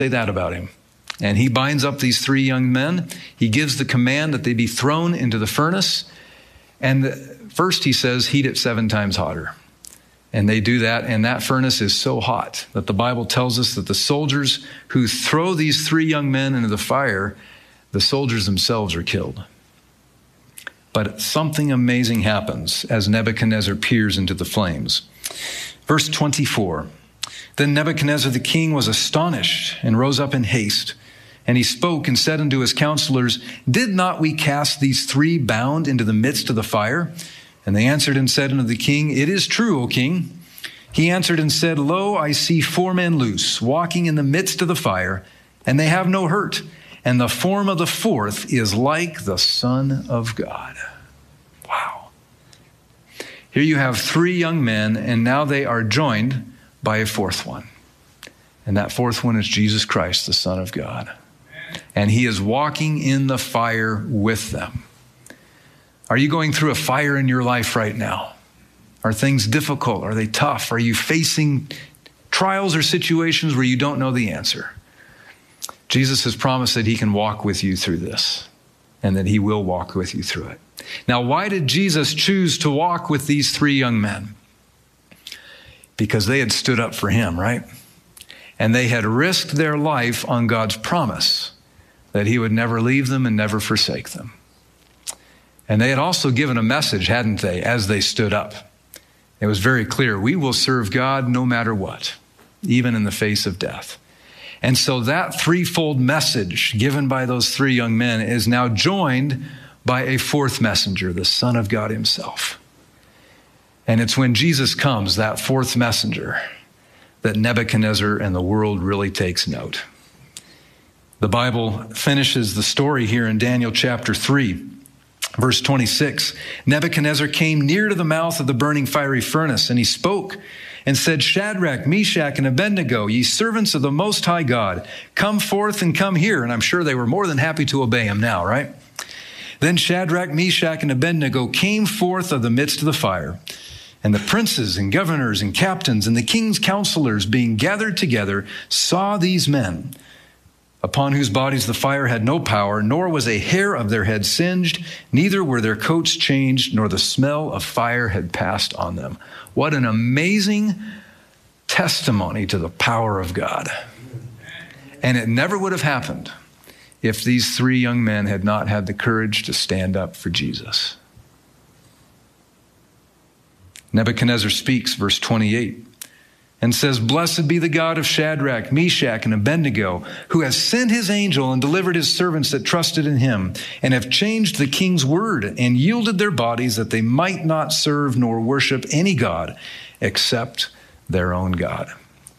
Say that about him. And he binds up these three young men. He gives the command that they be thrown into the furnace. And first he says, heat it 7 times hotter. And they do that, and that furnace is so hot that the Bible tells us that the soldiers who throw these 3 young men into the fire, the soldiers themselves are killed. But something amazing happens as Nebuchadnezzar peers into the flames. Verse 24, then Nebuchadnezzar the king was astonished and rose up in haste. And he spoke and said unto his counselors, did not we cast these 3 bound into the midst of the fire? And they answered and said unto the king, it is true, O king. He answered and said, lo, I see 4 men loose, walking in the midst of the fire, and they have no hurt. And the form of the 4th is like the Son of God. Wow. Here you have 3 young men, and now they are joined by a 4th one. And that 4th one is Jesus Christ, the Son of God. And he is walking in the fire with them. Are you going through a fire in your life right now? Are things difficult? Are they tough? Are you facing trials or situations where you don't know the answer? Jesus has promised that he can walk with you through this and that he will walk with you through it. Now, why did Jesus choose to walk with these 3 young men? Because they had stood up for him, right? And they had risked their life on God's promise that he would never leave them and never forsake them. And they had also given a message, hadn't they, as they stood up. It was very clear, we will serve God no matter what, even in the face of death. And so that threefold message given by those 3 young men is now joined by a 4th messenger, the Son of God himself. And it's when Jesus comes, that 4th messenger, that Nebuchadnezzar and the world really takes note. The Bible finishes the story here in Daniel chapter 3. Verse 26, Nebuchadnezzar came near to the mouth of the burning fiery furnace, and he spoke and said, Shadrach, Meshach, and Abednego, ye servants of the Most High God, come forth and come here. And I'm sure they were more than happy to obey him now, right? Then Shadrach, Meshach, and Abednego came forth of the midst of the fire. And the princes and governors and captains and the king's counselors being gathered together saw these men, upon whose bodies the fire had no power, nor was a hair of their head singed, neither were their coats changed, nor the smell of fire had passed on them. What an amazing testimony to the power of God. And it never would have happened if these 3 young men had not had the courage to stand up for Jesus. Nebuchadnezzar speaks, verse 28. And says, blessed be the God of Shadrach, Meshach, and Abednego, who has sent his angel and delivered his servants that trusted in him, and have changed the king's word and yielded their bodies that they might not serve nor worship any God except their own God.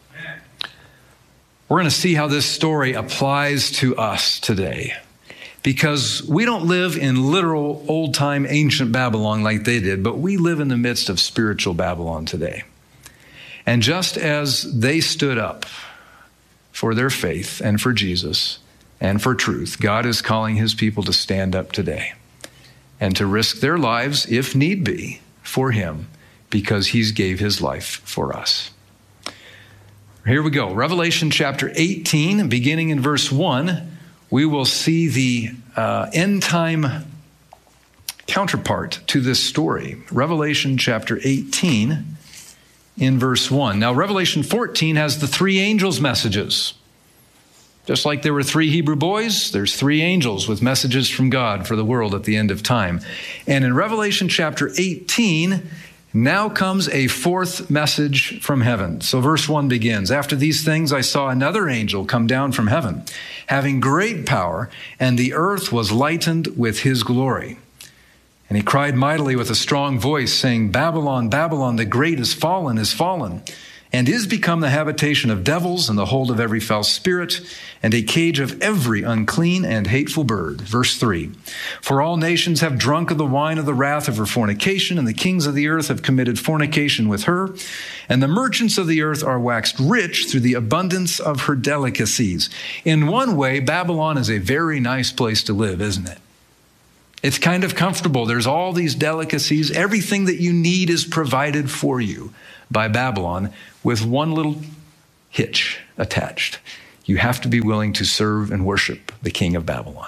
We're going to see how this story applies to us today, because we don't live in literal old-time ancient Babylon like they did, but we live in the midst of spiritual Babylon today. And just as they stood up for their faith and for Jesus and for truth, God is calling his people to stand up today and to risk their lives, if need be, for him, because he's gave his life for us. Here we go. Revelation chapter 18, beginning in verse 1, we will see the end time counterpart to this story. Revelation chapter 18, in verse 1. Now, Revelation 14 has the 3 angels' messages. Just like there were 3 Hebrew boys, there's 3 angels with messages from God for the world at the end of time. And in Revelation chapter 18, now comes a 4th message from heaven. So verse 1 begins, after these things I saw another angel come down from heaven, having great power, and the earth was lightened with his glory. And he cried mightily with a strong voice, saying, Babylon, Babylon, the great is fallen, and is become the habitation of devils, and the hold of every foul spirit, and a cage of every unclean and hateful bird. Verse 3, for all nations have drunk of the wine of the wrath of her fornication, and the kings of the earth have committed fornication with her, and the merchants of the earth are waxed rich through the abundance of her delicacies. In one way, Babylon is a very nice place to live, isn't it? It's kind of comfortable. There's all these delicacies. Everything that you need is provided for you by Babylon with one little hitch attached. You have to be willing to serve and worship the king of Babylon.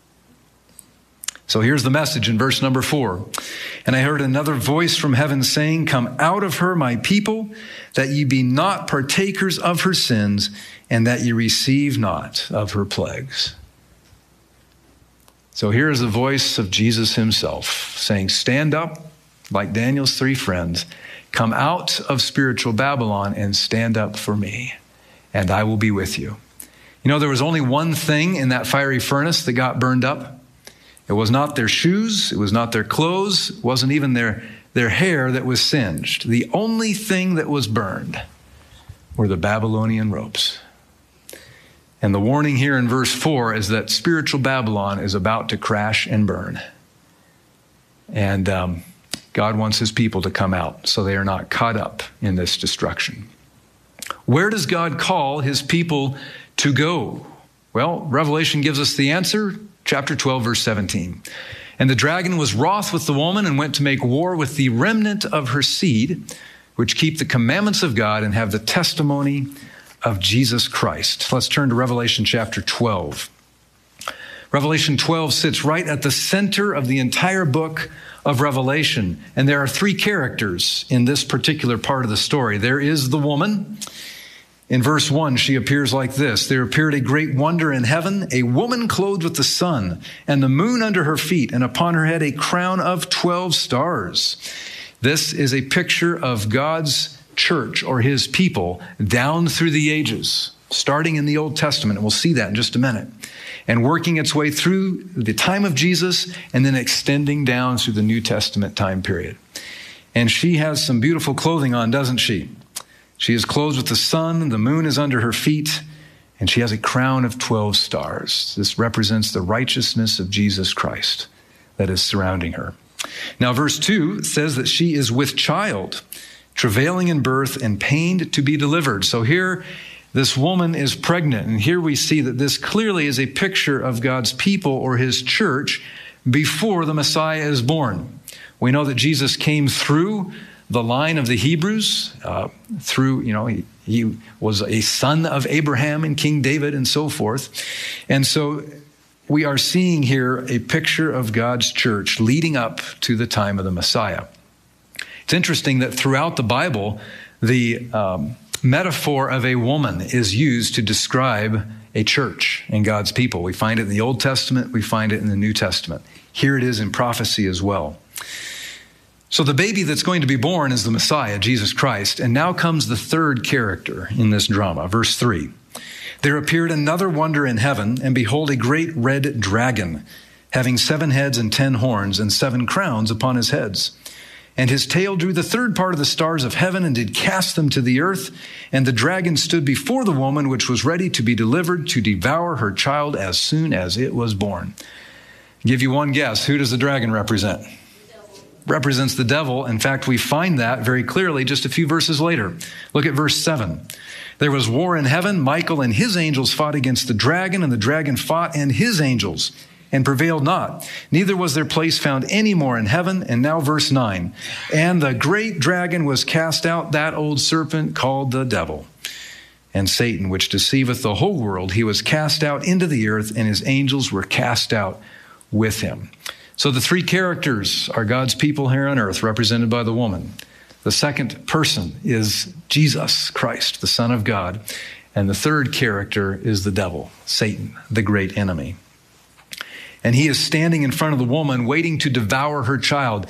So here's the message in verse number 4. And I heard another voice from heaven saying, come out of her, my people, that ye be not partakers of her sins, and that ye receive not of her plagues. So here is the voice of Jesus himself saying, stand up like Daniel's 3 friends, come out of spiritual Babylon and stand up for me, and I will be with you. You know, there was only one thing in that fiery furnace that got burned up. It was not their shoes, it was not their clothes, it wasn't even their hair that was singed. The only thing that was burned were the Babylonian ropes. And the warning here in verse 4 is that spiritual Babylon is about to crash and burn. And God wants his people to come out so they are not caught up in this destruction. Where does God call his people to go? Well, Revelation gives us the answer. Chapter 12, verse 17. And the dragon was wroth with the woman and went to make war with the remnant of her seed, which keep the commandments of God and have the testimony of Jesus Christ. Let's turn to Revelation chapter 12. Revelation 12 sits right at the center of the entire book of Revelation. And there are 3 characters in this particular part of the story. There is the woman. In verse 1, she appears like this. There appeared a great wonder in heaven, a woman clothed with the sun and the moon under her feet, and upon her head a crown of 12 stars. This is a picture of God's church or his people down through the ages, starting in the Old Testament. And we'll see that in just a minute. And working its way through the time of Jesus and then extending down through the New Testament time period. And she has some beautiful clothing on, doesn't she? She is clothed with the sun, the moon is under her feet, and she has a crown of 12 stars. This represents the righteousness of Jesus Christ that is surrounding her. Now, verse 2 says that she is with child, travailing in birth and pained to be delivered. So here, this woman is pregnant, and here we see that this clearly is a picture of God's people or his church before the Messiah is born. We know that Jesus came through the line of the Hebrews, he was a son of Abraham and King David and so forth. And so we are seeing here a picture of God's church leading up to the time of the Messiah. It's interesting that throughout the Bible, the metaphor of a woman is used to describe a church and God's people. We find it in the Old Testament, we find it in the New Testament. Here it is in prophecy as well. So the baby that's going to be born is the Messiah, Jesus Christ. And now comes the 3rd character in this drama, verse 3. There appeared another wonder in heaven, and behold, a great red dragon, having 7 heads and 10 horns, and 7 crowns upon his heads. And his tail drew the 3rd part of the stars of heaven, and did cast them to the earth. And the dragon stood before the woman, which was ready to be delivered to devour her child as soon as it was born. I'll give you one guess. Who does the dragon represent? Represents the devil. In fact, we find that very clearly just a few verses later. Look at verse 7. There was war in heaven. Michael and his angels fought against the dragon, and the dragon fought and his angels and prevailed not. Neither was their place found any more in heaven. And now verse 9. And the great dragon was cast out, that old serpent called the devil and Satan, which deceiveth the whole world. He was cast out into the earth, and his angels were cast out with him. So the 3 characters are God's people here on earth, represented by the woman. The 2nd person is Jesus Christ, the Son of God. And the 3rd character is the devil, Satan, the great enemy. And he is standing in front of the woman, waiting to devour her child.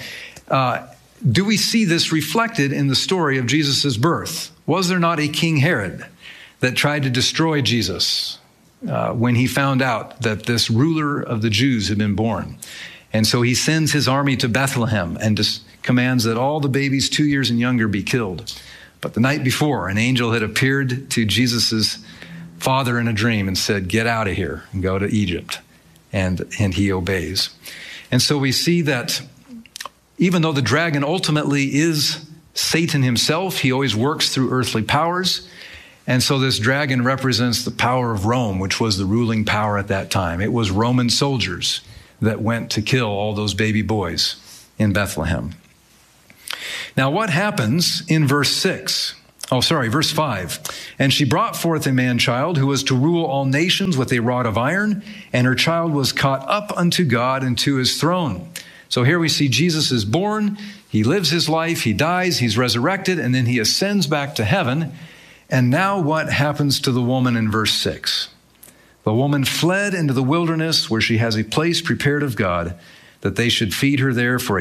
Do we see this reflected in the story of Jesus' birth? Was there not a King Herod that tried to destroy Jesus when he found out that this ruler of the Jews had been born? And so he sends his army to Bethlehem and commands that all the babies 2 years and younger be killed. But the night before, an angel had appeared to Jesus' father in a dream and said, get out of here and go to Egypt. And he obeys. And so we see that even though the dragon ultimately is Satan himself, he always works through earthly powers. And so this dragon represents the power of Rome, which was the ruling power at that time. It was Roman soldiers that went to kill all those baby boys in Bethlehem. Now, what happens in verse 6? Verse 5. And she brought forth a man-child who was to rule all nations with a rod of iron, and her child was caught up unto God and to his throne. So here we see Jesus is born, he lives his life, he dies, he's resurrected, and then he ascends back to heaven. And now what happens to the woman in verse 6? The woman fled into the wilderness where she has a place prepared of God, that they should feed her there for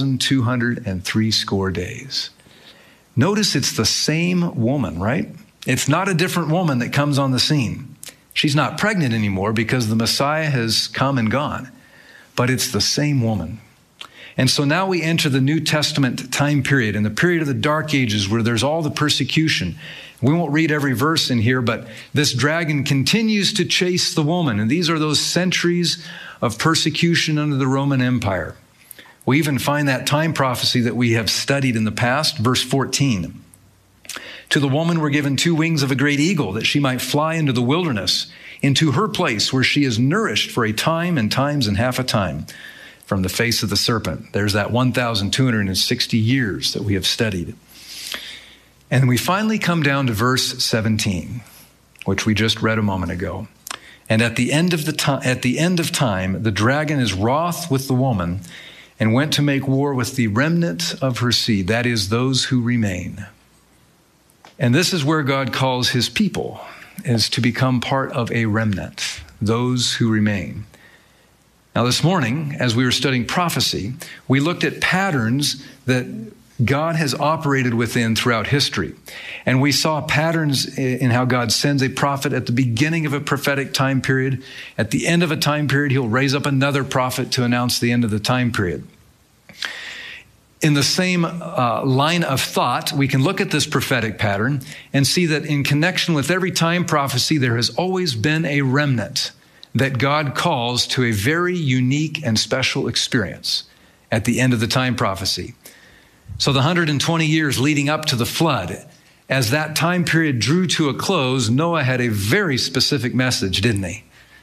1,260 days. Notice it's the same woman, right? It's not a different woman that comes on the scene. She's not pregnant anymore because the Messiah has come and gone, but it's the same woman. And so now we enter the New Testament time period, in the period of the Dark Ages where there's all the persecution. We won't read every verse in here, but this dragon continues to chase the woman. And these are those centuries of persecution under the Roman Empire. We even find that time prophecy that we have studied in the past, verse 14. To the woman were given 2 wings of a great eagle, that she might fly into the wilderness, into her place where she is nourished for a time and times and half a time from the face of the serpent. There's that 1,260 years that we have studied. And we finally come down to verse 17, which we just read a moment ago. And at the end of time, the dragon is wroth with the woman and went to make war with the remnant of her seed, that is, those who remain. And this is where God calls his people, is to become part of a remnant, those who remain. Now this morning, as we were studying prophecy, we looked at patterns that God has operated within throughout history. And we saw patterns in how God sends a prophet at the beginning of a prophetic time period. At the end of a time period, he'll raise up another prophet to announce the end of the time period. In the same line of thought, we can look at this prophetic pattern and see that in connection with every time prophecy, there has always been a remnant that God calls to a very unique and special experience at the end of the time prophecy. So the 120 years leading up to the flood, as that time period drew to a close, Noah had a very specific message, didn't he?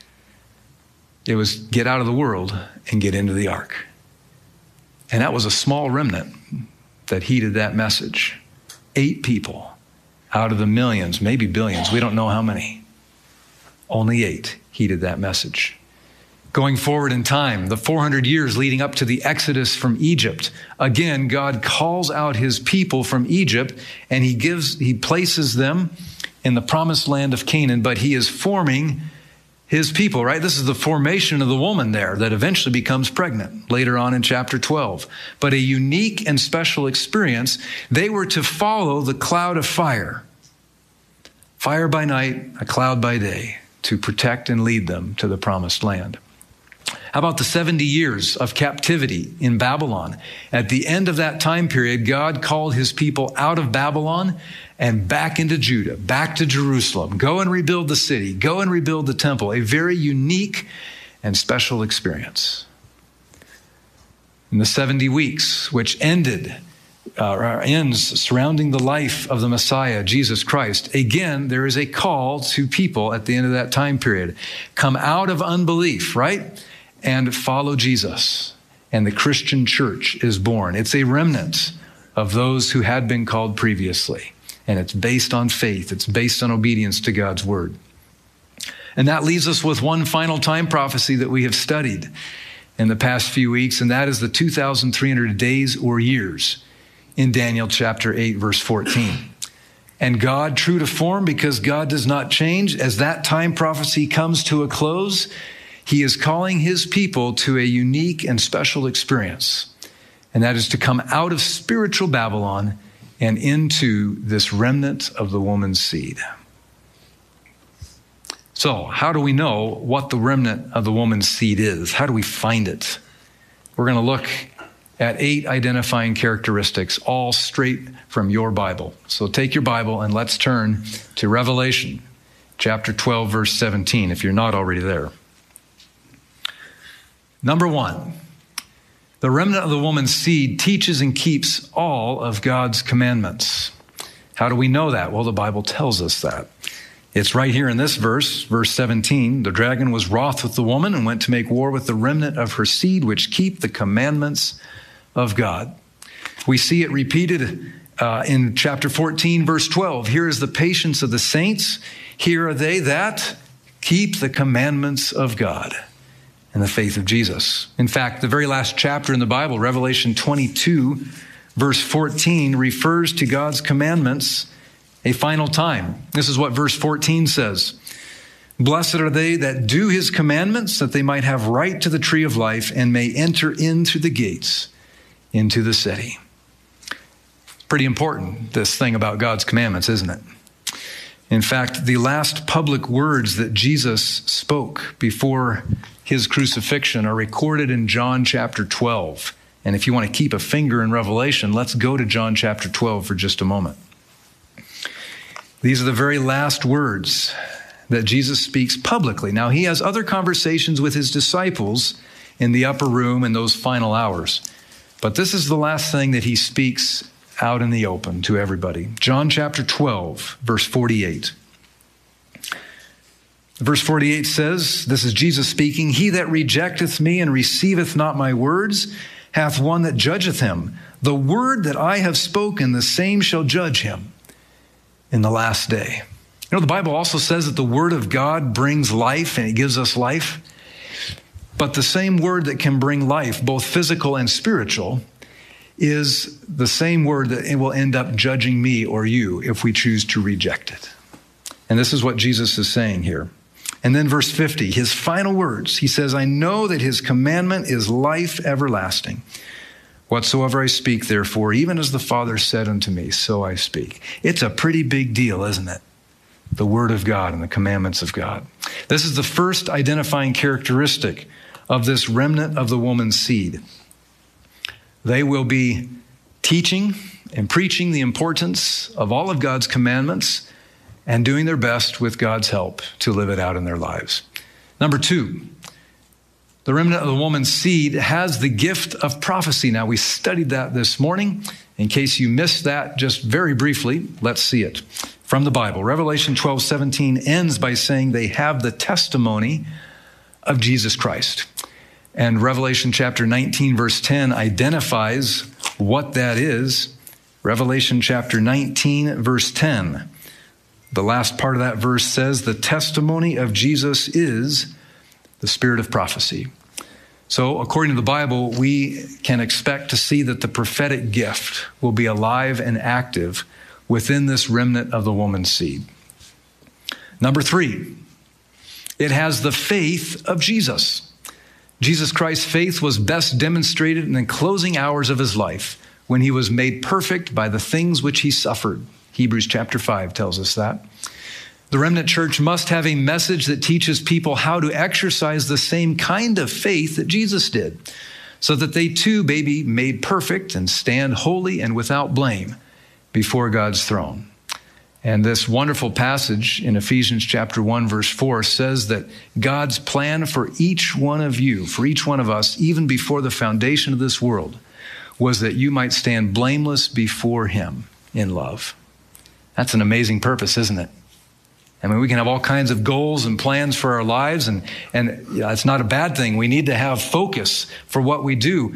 It was get out of the world and get into the ark. And that was a small remnant that heeded that message. 8 people out of the millions, maybe billions, we don't know how many. Only 8 heeded that message. Going forward in time, the 400 years leading up to the Exodus from Egypt, again, God calls out his people from Egypt and he places them in the promised land of Canaan, but he is forming his people, right? This is the formation of the woman there that eventually becomes pregnant later on in chapter 12. But a unique and special experience. They were to follow the cloud of fire. Fire by night, a cloud by day, to protect and lead them to the promised land. How about the 70 years of captivity in Babylon? At the end of that time period, God called his people out of Babylon and back into Judah, back to Jerusalem. Go and rebuild the city. Go and rebuild the temple. A very unique and special experience. In the 70 weeks, which ends surrounding the life of the Messiah, Jesus Christ, again, there is a call to people at the end of that time period. Come out of unbelief, right? And follow Jesus. And the Christian church is born. It's a remnant of those who had been called previously. And it's based on faith. It's based on obedience to God's word. And that leaves us with one final time prophecy that we have studied in the past few weeks, and that is the 2,300 days or years in Daniel chapter 8, verse 14. And God, true to form, because God does not change, as that time prophecy comes to a close, he is calling his people to a unique and special experience. And that is to come out of spiritual Babylon and into this remnant of the woman's seed. So, how do we know what the remnant of the woman's seed is? How do we find it? We're going to look at 8 identifying characteristics, all straight from your Bible. So take your Bible and let's turn to Revelation chapter 12, verse 17, if you're not already there. Number 1, the remnant of the woman's seed teaches and keeps all of God's commandments. How do we know that? Well, the Bible tells us that. It's right here in this verse, verse 17. The dragon was wroth with the woman and went to make war with the remnant of her seed, which keep the commandments of God. We see it repeated In chapter 14, verse 12, here is the patience of the saints. Here are they that keep the commandments of God and the faith of Jesus. In fact, the very last chapter in the Bible, Revelation 22, verse 14, refers to God's commandments a final time. This is what verse 14 says. Blessed are they that do his commandments, that they might have right to the tree of life and may enter in through the gates into the city. Pretty important, this thing about God's commandments, isn't it? In fact, the last public words that Jesus spoke before his crucifixion are recorded in John chapter 12. And if you want to keep a finger in Revelation, let's go to John chapter 12 for just a moment. These are the very last words that Jesus speaks publicly. Now, he has other conversations with his disciples in the upper room in those final hours. But this is the last thing that he speaks out in the open to everybody. John chapter 12, verse 48. Verse 48 says, this is Jesus speaking, he that rejecteth me and receiveth not my words hath one that judgeth him. The word that I have spoken, the same shall judge him in the last day. You know, the Bible also says that the word of God brings life and it gives us life. But the same word that can bring life, both physical and spiritual, is the same word that it will end up judging me or you if we choose to reject it. And this is what Jesus is saying here. And then verse 50, his final words, he says, I know that his commandment is life everlasting. Whatsoever I speak, therefore, even as the Father said unto me, so I speak. It's a pretty big deal, isn't it? The word of God and the commandments of God. This is the first identifying characteristic of this remnant of the woman's seed. They will be teaching and preaching the importance of all of God's commandments and doing their best with God's help to live it out in their lives. Number two, the remnant of the woman's seed has the gift of prophecy. Now, we studied that this morning. In case you missed that, just very briefly, let's see it from the Bible. Revelation 12:17 ends by saying they have the testimony of Jesus Christ. And Revelation chapter 19, verse 10 identifies what that is. Revelation chapter 19, verse 10. The last part of that verse says, the testimony of Jesus is the spirit of prophecy. So according to the Bible, we can expect to see that the prophetic gift will be alive and active within this remnant of the woman's seed. Number three, it has the faith of Jesus. Jesus Christ's faith was best demonstrated in the closing hours of his life when he was made perfect by the things which he suffered. Hebrews chapter 5 tells us that. The remnant church must have a message that teaches people how to exercise the same kind of faith that Jesus did, so that they too may be made perfect and stand holy and without blame before God's throne. And this wonderful passage in Ephesians chapter 1, verse 4 says that God's plan for each one of you, for each one of us, even before the foundation of this world, was that you might stand blameless before him in love. That's an amazing purpose, isn't it? I mean, we can have all kinds of goals and plans for our lives, and it's not a bad thing. We need to have focus for what we do.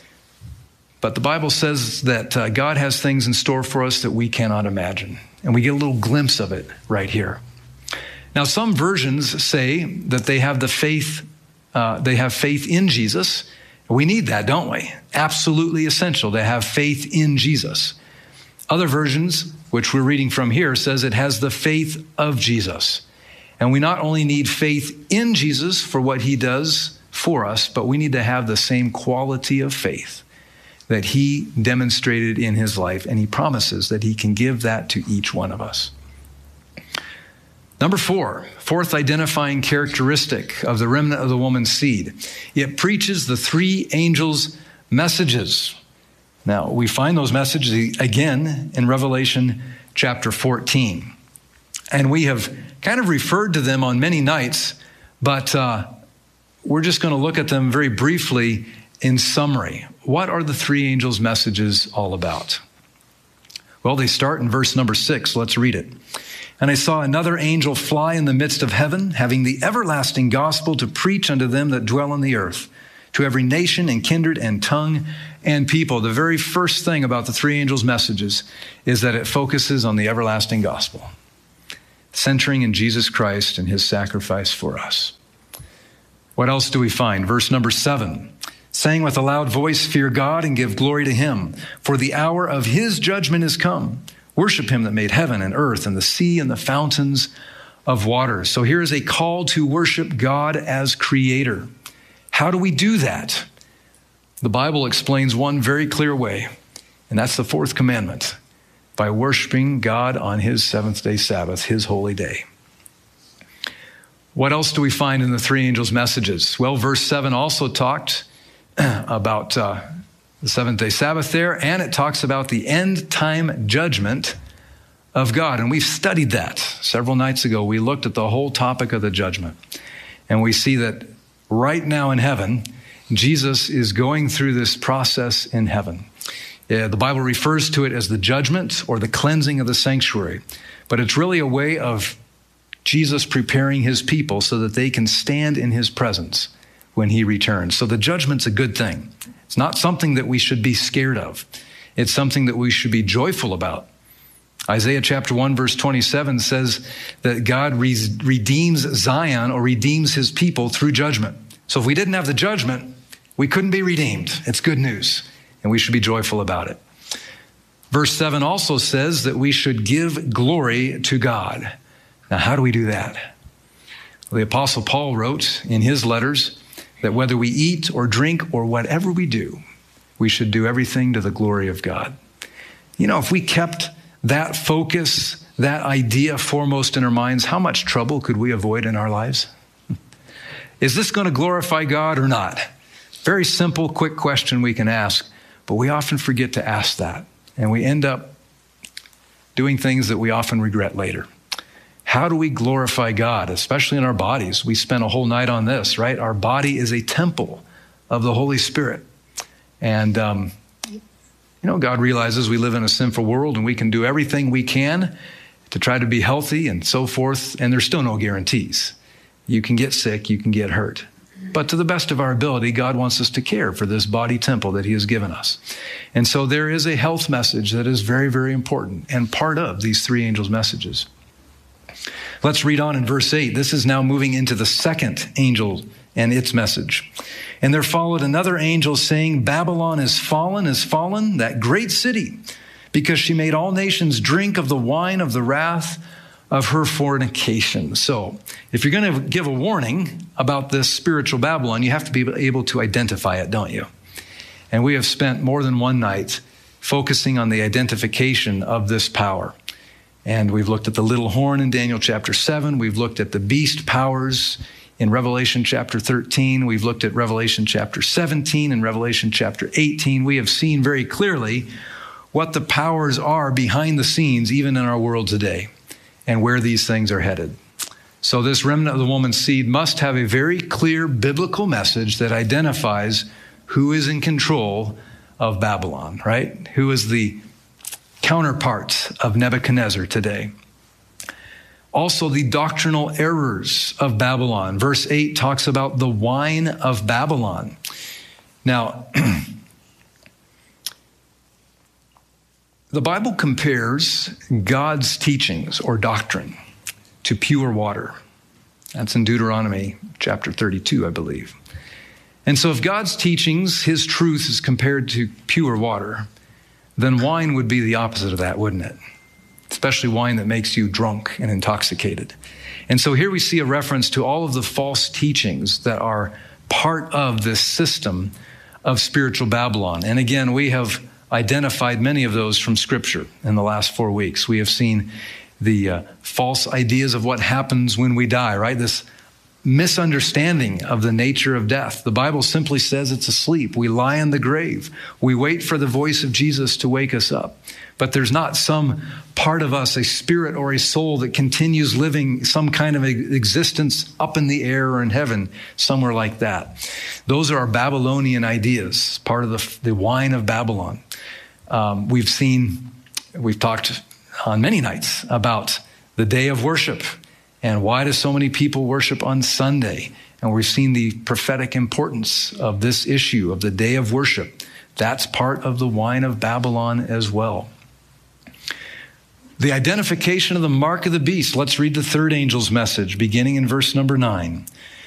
But the Bible says that God has things in store for us that we cannot imagine. And we get a little glimpse of it right here. Now, some versions say that they have the faith, they have faith in Jesus. We need that, don't we? Absolutely essential to have faith in Jesus. Other versions, which we're reading from here, says it has the faith of Jesus. And we not only need faith in Jesus for what he does for us, but we need to have the same quality of faith that he demonstrated in his life, and he promises that he can give that to each one of us. Number four, fourth identifying characteristic of the remnant of the woman's seed. It preaches the three angels' messages. Now, we find those messages again in Revelation chapter 14. And we have kind of referred to them on many nights, but we're just going to look at them very briefly in summary. What are the three angels' messages all about? Well, they start in verse number 6. Let's read it. And I saw another angel fly in the midst of heaven, having the everlasting gospel to preach unto them that dwell on the earth, to every nation and kindred and tongue and people. The very first thing about the three angels' messages is that it focuses on the everlasting gospel, centering in Jesus Christ and his sacrifice for us. What else do we find? Verse number 7, saying with a loud voice, fear God and give glory to him, for the hour of his judgment is come. Worship him that made heaven and earth and the sea and the fountains of water. So here is a call to worship God as creator. How do we do that? The Bible explains one very clear way, and that's the fourth commandment, by worshiping God on his seventh-day Sabbath, his holy day. What else do we find in the three angels' messages? Well, verse 7 also talked about the seventh-day Sabbath there, and it talks about the end-time judgment of God. And we've studied that several nights ago. We looked at the whole topic of the judgment, and we see that right now in heaven, Jesus is going through this process in heaven. The Bible refers to it as the judgment or the cleansing of the sanctuary, but it's really a way of Jesus preparing his people so that they can stand in his presence when he returns. So the judgment's a good thing. It's not something that we should be scared of. It's something that we should be joyful about. Isaiah chapter 1, verse 27 says that God redeems Zion or redeems his people through judgment. So if we didn't have the judgment, we couldn't be redeemed. It's good news, and we should be joyful about it. Verse 7 also says that we should give glory to God. Now, how do we do that? Well, the Apostle Paul wrote in his letters that whether we eat or drink or whatever we do, we should do everything to the glory of God. You know, if we kept that focus, that idea foremost in our minds, how much trouble could we avoid in our lives? Is this going to glorify God or not? Very simple, quick question we can ask, but we often forget to ask that, and we end up doing things that we often regret later. How do we glorify God, especially in our bodies? We spent a whole night on this, right? Our body is a temple of the Holy Spirit. And, God realizes we live in a sinful world and we can do everything we can to try to be healthy and so forth, and there's still no guarantees. You can get sick, you can get hurt. But to the best of our ability, God wants us to care for this body temple that he has given us. And so there is a health message that is very, very important and part of these three angels' messages. Let's read on in verse 8. This is now moving into the second angel and its message. And there followed another angel saying, Babylon is fallen, that great city, because she made all nations drink of the wine of the wrath of her fornication. So if you're going to give a warning about this spiritual Babylon, you have to be able to identify it, don't you? And we have spent more than one night focusing on the identification of this power. And we've looked at the little horn in Daniel chapter 7. We've looked at the beast powers in Revelation chapter 13. We've looked at Revelation chapter 17 and Revelation chapter 18. We have seen very clearly what the powers are behind the scenes, even in our world today, and where these things are headed. So this remnant of the woman's seed must have a very clear biblical message that identifies who is in control of Babylon, right? Who is the counterpart of Nebuchadnezzar today. Also, the doctrinal errors of Babylon. Verse 8 talks about the wine of Babylon. Now, the Bible compares God's teachings or doctrine to pure water. That's in Deuteronomy chapter 32, I believe. And so if God's teachings, his truth is compared to pure water, then wine would be the opposite of that, wouldn't it? Especially wine that makes you drunk and intoxicated. And so here we see a reference to all of the false teachings that are part of this system of spiritual Babylon. And again, we have identified many of those from Scripture in the last 4 weeks. We have seen the false ideas of what happens when we die, right? This misunderstanding of the nature of death. The Bible simply says it's a sleep. We lie in the grave. We wait for the voice of Jesus to wake us up. But there's not some part of us, a spirit or a soul, that continues living some kind of existence up in the air or in heaven, somewhere like that. Those are our Babylonian ideas, part of the wine of Babylon. We've talked on many nights about the day of worship and why do so many people worship on Sunday And we've seen the prophetic importance of this issue of the day of worship. That's part of the wine of Babylon as well. The identification of the mark of the beast. Let's read the third angel's message, beginning in verse number 9.